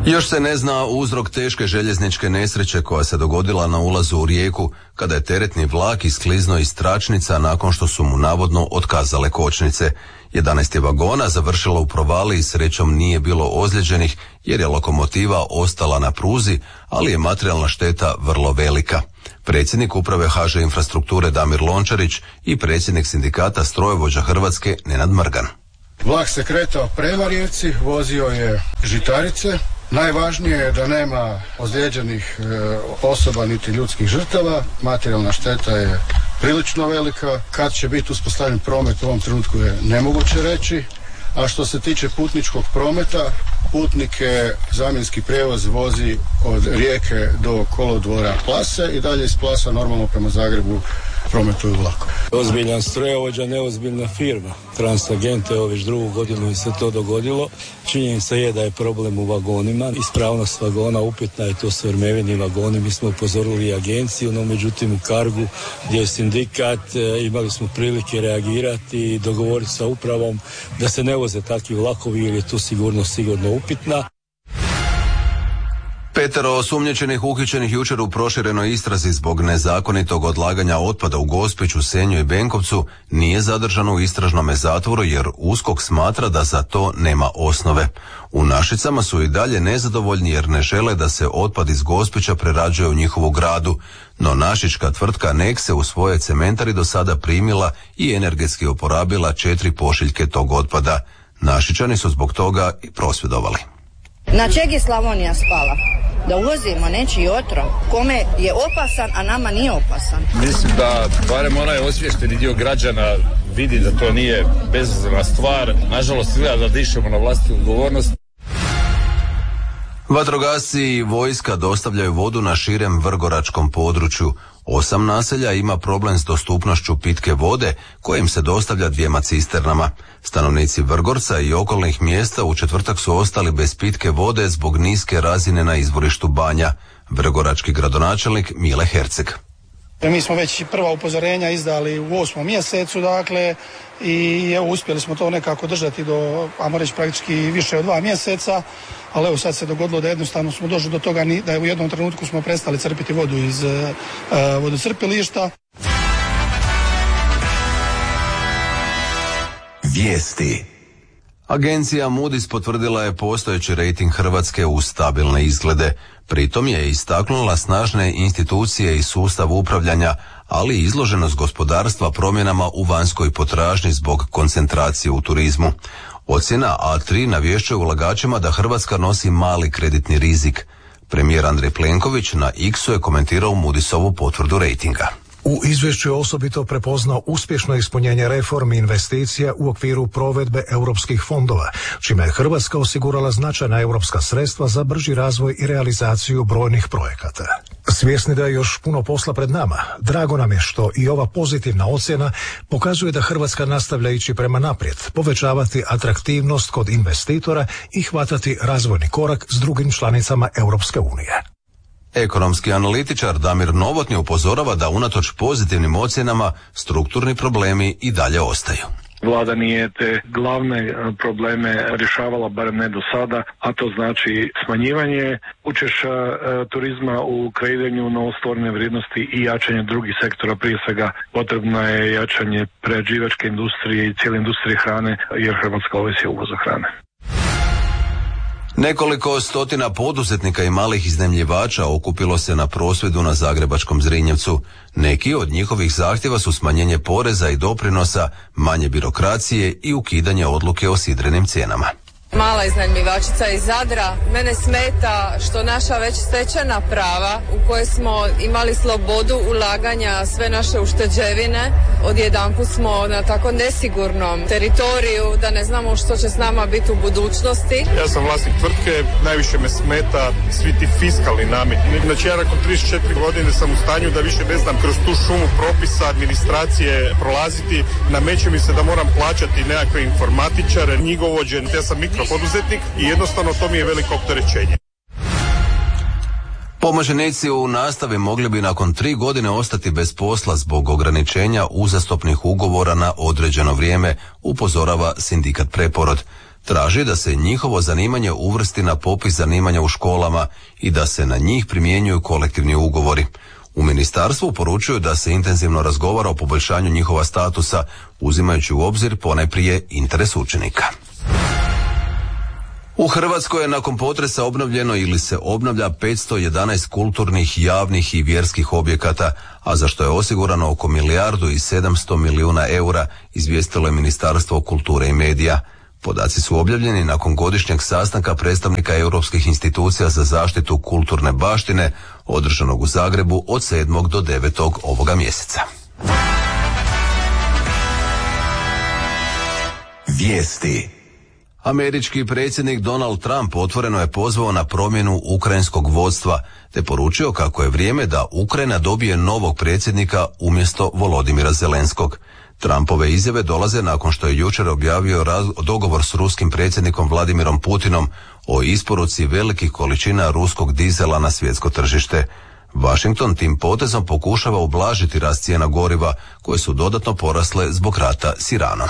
Još se ne zna uzrok teške željezničke nesreće koja se dogodila na ulazu u Rijeku kada je teretni vlak iskliznuo iz tračnica nakon što su mu navodno otkazale kočnice. 11 je vagona završilo u provaliji i srećom nije bilo ozlijeđenih jer je lokomotiva ostala na pruzi, ali je materijalna šteta vrlo velika. Predsjednik uprave HŽ Infrastrukture Damir Lončarić i predsjednik sindikata strojovođa Hrvatske Nenad Mrgan. Vlak se kretao prema Rijeci, vozio je žitarice. Najvažnije je da nema ozlijeđenih osoba niti ljudskih žrtava. Materijalna šteta je prilično velika. Kad će biti uspostavljen promet u ovom trenutku je nemoguće reći. A što se tiče putničkog prometa, putnike zamjenski prijevoz vozi od Rijeke do kolodvora Plase i dalje iz Plasa normalno prema Zagrebu prometuju vlakom. Ozbiljan strojovođa, neozbiljna firma. Transagente, ovo već drugu godinu mi se to dogodilo. Činjenica je da je problem u vagonima. Ispravnost vagona upitna je, to su vrmevini vagoni. Mi smo upozorili agenciju, no međutim u Cargu gdje je sindikat imali smo prilike reagirati i dogovoriti sa upravom da se ne voze takvi vlakovi jer je tu sigurnost sigurno upitna. 5 osumnjičenih uhićenih jučer u proširenoj istrazi zbog nezakonitog odlaganja otpada u Gospiću, Senju i Benkovcu nije zadržano u istražnome zatvoru jer USKOK smatra da za to nema osnove. U Našicama su i dalje nezadovoljni jer ne žele da se otpad iz Gospića prerađuje u njihovu gradu, no našička tvrtka Nexe u svoje cementari do sada primila i energetski oporabila 4 pošiljke tog otpada. Našičani su zbog toga i prosvjedovali. Na čeg je Slavonija spala? Da uvozimo nečiji otrov kome je opasan, a nama nije opasan. Mislim da barem onaj osviješteni dio građana vidi da to nije bezazlena stvar. Nažalost, izgleda da dišemo na vlastitu odgovornost. Vatrogasci i vojska dostavljaju vodu na širem vrgoračkom području. 8 naselja ima problem s dostupnošću pitke vode kojim se dostavlja 2 cisternama. Stanovnici Vrgorca i okolnih mjesta u četvrtak su ostali bez pitke vode zbog niske razine na izvorištu Banja. Vrgorački gradonačelnik Mile Herceg. Mi smo već prva upozorenja izdali u 8. mjesecu, dakle, i evo uspjeli smo to nekako držati do, ajmo reći, praktički više od 2 mjeseca, ali evo sad se dogodilo da jednostavno smo došli do toga da je u jednom trenutku smo prestali crpiti vodu iz vodocrpilišta. Vijesti. Agencija Moody's potvrdila je postojeći rejting Hrvatske u stabilne izglede. Pritom je istaknula snažne institucije i sustav upravljanja, ali i izloženost gospodarstva promjenama u vanjskoj potražnji zbog koncentracije u turizmu. Ocjena A3 navješćuje ulagačima da Hrvatska nosi mali kreditni rizik. Premijer Andrej Plenković na X-u je komentirao Moody'sovu potvrdu rejtinga. U izvješću je osobito prepoznao uspješno ispunjenje reformi investicija u okviru provedbe europskih fondova, čime je Hrvatska osigurala značajna europska sredstva za brži razvoj i realizaciju brojnih projekata. Svjesni da je još puno posla pred nama, drago nam je što i ova pozitivna ocjena pokazuje da Hrvatska nastavlja ići prema naprijed, povećavati atraktivnost kod investitora i hvatati razvojni korak s drugim članicama Europske unije. Ekonomski analitičar Damir Novotni upozorava da unatoč pozitivnim ocjenama strukturni problemi i dalje ostaju. Vlada nije te glavne probleme rješavala, barem ne do sada, a to znači smanjivanje učešća turizma u kreiranju novostvorene vrijednosti i jačanje drugih sektora. Prije svega potrebno je jačanje prerađivačke industrije i cijele industrije hrane, jer Hrvatska ovisi o uvozu hrane. Nekoliko stotina poduzetnika i malih iznajmljivača okupilo se na prosvjedu na zagrebačkom Zrinjevcu. Neki od njihovih zahtjeva su smanjenje poreza i doprinosa, manje birokracije i ukidanje odluke o sidrenim cijenama. Mala iznajmljivačica iz Zadra. Mene smeta što naša već stečena prava u kojoj smo imali slobodu ulaganja sve naše ušteđevine, odjedanput smo na tako nesigurnom teritoriju da ne znamo što će s nama biti u budućnosti. Ja sam vlasnik tvrtke, najviše me smeta svi ti fiskalni nameti. Znači ja nakon 34 godine sam u stanju da više ne znam kroz tu šumu propisa, administracije prolaziti. Nameće mi se da moram plaćati nekakve informatičare, knjigovođe, ja sam poduzetnik i jednostavno to mi je veliko opterećenje. Pomoćnici u nastavi mogli bi nakon 3 godine ostati bez posla zbog ograničenja uzastopnih ugovora na određeno vrijeme, upozorava sindikat Preporod. traži da se njihovo zanimanje uvrsti na popis zanimanja u školama i da se na njih primjenjuju kolektivni ugovori. U ministarstvu poručuju da se intenzivno razgovara o poboljšanju njihova statusa, uzimajući u obzir ponajprije interes učenika. U Hrvatskoj je nakon potresa obnovljeno ili se obnavlja 511 kulturnih, javnih i vjerskih objekata, a za što je osigurano oko 1,7 milijardi eura, izvijestilo je Ministarstvo kulture i medija. Podaci su objavljeni nakon godišnjeg sastanka predstavnika europskih institucija za zaštitu kulturne baštine, održanog u Zagrebu od 7. do 9. ovoga mjeseca. Vijesti. Američki predsjednik Donald Trump otvoreno je pozvao na promjenu ukrajinskog vodstva, te poručio kako je vrijeme da Ukrajina dobije novog predsjednika umjesto Volodimira Zelenskog. Trumpove izjave dolaze nakon što je jučer objavio dogovor s ruskim predsjednikom Vladimirom Putinom o isporuci velikih količina ruskog dizela na svjetsko tržište. Washington tim potezom pokušava ublažiti rast cijena goriva, koje su dodatno porasle zbog rata s Iranom.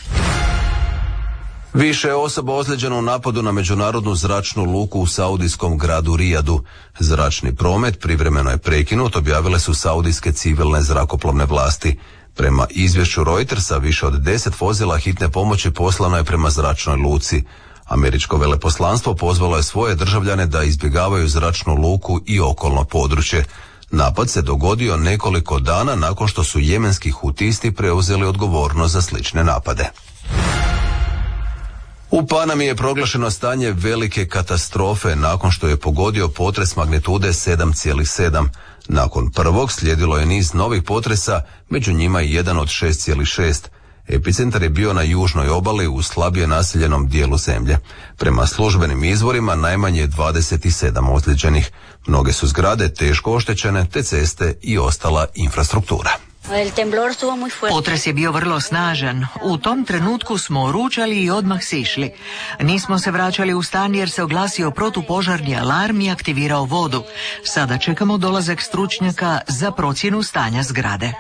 Više je osoba ozlijeđeno u napadu na međunarodnu zračnu luku u saudijskom gradu Rijadu. Zračni promet privremeno je prekinut, objavile su saudijske civilne zrakoplovne vlasti. Prema izvješću Reutersa, više od 10 vozila hitne pomoći poslano je prema zračnoj luci. Američko veleposlanstvo pozvalo je svoje državljane da izbjegavaju zračnu luku i okolno područje. Napad se dogodio nekoliko dana nakon što su jemenski hutisti preuzeli odgovornost za slične napade. U Panami je proglašeno stanje velike katastrofe nakon što je pogodio potres magnitude 7,7. Nakon prvog slijedilo je niz novih potresa, među njima i jedan od 6,6. Epicentar je bio na južnoj obali u slabije naseljenom dijelu zemlje. Prema službenim izvorima najmanje je 27 ozlijeđenih. Mnoge su zgrade teško oštećene, te ceste i ostala infrastruktura. Potres je bio vrlo snažan. U tom trenutku smo ručali i odmah sišli. Nismo se vraćali u stan jer se oglasio protupožarni alarm i aktivirao vodu. Sada čekamo dolazak stručnjaka za procjenu stanja zgrade.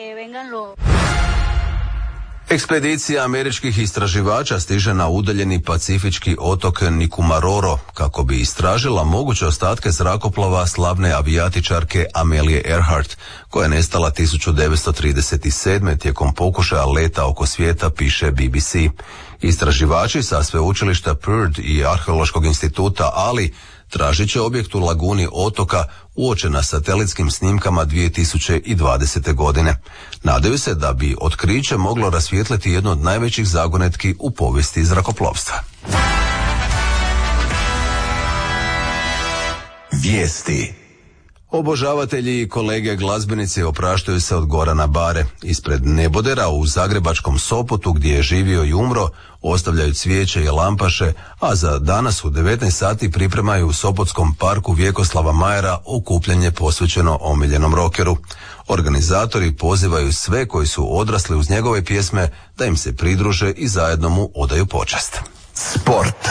Ekspedicija američkih istraživača stiže na udaljeni pacifički otok Nikumaroro kako bi istražila moguće ostatke zrakoplova slavne avijatičarke Amelie Earhart, koja je nestala 1937. tijekom pokušaja leta oko svijeta, piše BBC. Istraživači sa sveučilišta Purdue i Arheološkog instituta Ali tražit će objekt u laguni otoka uočen na satelitskim snimkama 2020. godine. Nadaju se da bi otkriće moglo rasvijetliti jednu od najvećih zagonetki u povijesti zrakoplovstva. Vijesti. Obožavatelji i kolege glazbenici opraštaju se od Gorana Bare. Ispred nebodera u zagrebačkom Sopotu, gdje je živio i umro, ostavljaju cvijeće i lampaše, a za danas u 19 sati pripremaju u Sopotskom parku Vjekoslava Majera okupljanje posvećeno omiljenom rokeru. Organizatori pozivaju sve koji su odrasli uz njegove pjesme da im se pridruže i zajedno mu odaju počast. Sport.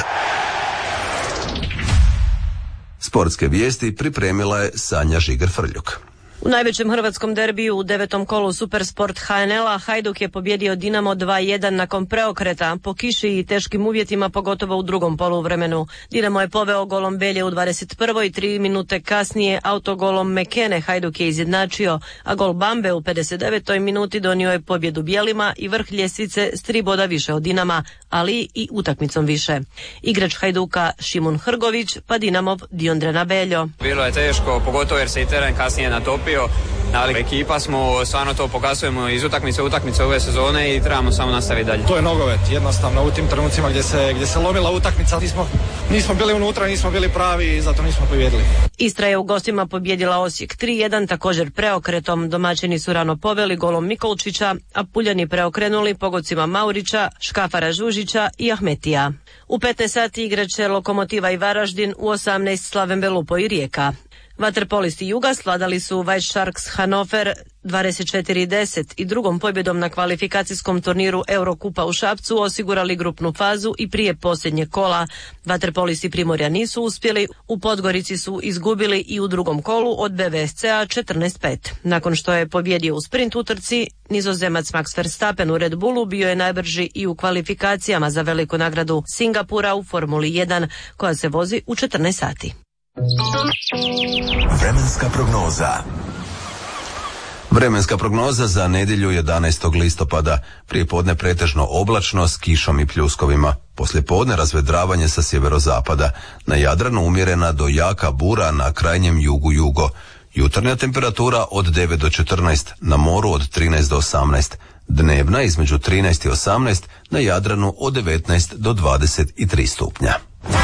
Sportske vijesti pripremila je Sanja Žiger-Frljuk. U najvećem hrvatskom derbiju u 9. kolu Supersport HNL-a Hajduk je pobjedio Dinamo 2-1 nakon preokreta po kiši i teškim uvjetima, pogotovo u drugom poluvremenu. Dinamo je poveo golom Belje u 21. i 3 minute kasnije autogolom Mekene Hajduk je izjednačio, a gol Bambe u 59. minuti donio je pobjedu bijelima i vrh ljestvice s 3 boda više od Dinama, ali i utakmicom više. Igrač Hajduka Šimun Hrgović, pa Dinamov Diondrena Beljo. Bilo je teško, pogotovo jer se i teren kasnije natopio, ali ekipa smo, stvarno to pokazujemo iz utakmice ove sezone i trebamo samo nastaviti dalje. To je nogomet, jednostavno u tim trenucima gdje se lomila utakmica, nismo bili unutra, nismo bili pravi i zato nismo pobjedili. Istra je u gostima pobjedila Osijek 3-1, također preokretom. Domaćini su rano poveli golom Mikolčića, a Puljani preokrenuli pogodcima Maurića, Škafara Žužića i Ahmetija. U 15 sati igraće Lokomotiva i Varaždin, u 18 Slaven Belupo i Rijeka. Vaterpolisti Juga svladali su White Sharks Hannover 24-10 i drugom pobjedom na kvalifikacijskom turniru Eurokupa u Šapcu osigurali grupnu fazu i prije posljednjeg kola. Vaterpolisti Primorja nisu uspjeli, u Podgorici su izgubili i u drugom kolu od BVSC-a 14-5. Nakon što je pobjedio u sprint utrci, Nizozemac Max Verstappen u Red Bullu bio je najbrži i u kvalifikacijama za veliku nagradu Singapura u Formuli 1 koja se vozi u 14 sati. Vremenska prognoza. Vremenska prognoza za nedjelju 11. listopada. Prijepodne pretežno oblačno s kišom i pljuskovima. Poslijepodne razvedravanje sa sjeverozapada. Na Jadranu umjerena do jaka bura, na krajnjem jugu. Jutarnja temperatura od 9 do 14, na moru od 13 do 18. Dnevna između 13 i 18, na Jadranu od 19 do 23 stupnja.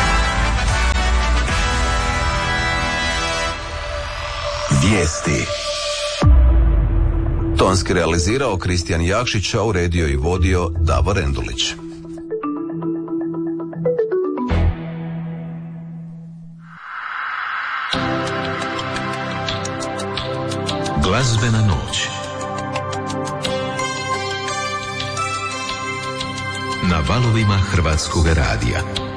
Vijesti. Tonski realizirao Kristijan Jakšić, a uredio i vodio Davor Endulić. Glazbena noć na valovima Hrvatskog radija.